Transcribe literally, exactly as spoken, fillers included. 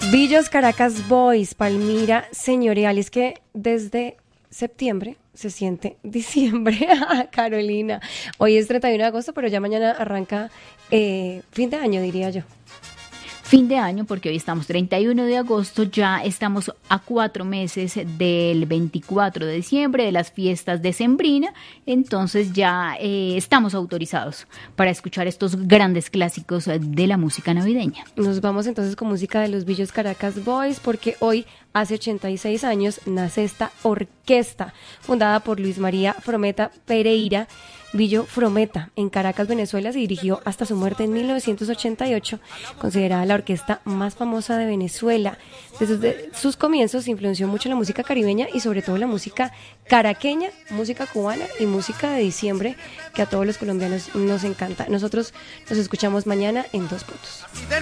Villos Caracas Boys, Palmira Señorial. Es que desde septiembre se siente diciembre. Carolina, hoy es treinta y uno de agosto, pero ya mañana arranca eh, fin de año, diría yo. Fin de año, porque hoy estamos treinta y uno de agosto, ya estamos a cuatro meses del veinticuatro de diciembre, de las fiestas decembrinas, entonces ya eh, estamos autorizados para escuchar estos grandes clásicos de la música navideña. Nos vamos entonces con música de los Villos Caracas Boys, porque hoy, hace ochenta y seis años, nace esta orquesta, fundada por Luis María Frometa Pereira, Villo Frometa, en Caracas, Venezuela. Se dirigió hasta su muerte en mil novecientos ochenta y ocho, considerada la orquesta más famosa de Venezuela. Desde sus comienzos influenció mucho la música caribeña y sobre todo la música caraqueña, música cubana y música de diciembre, que a todos los colombianos nos encanta. Nosotros nos escuchamos mañana en Dos Puntos.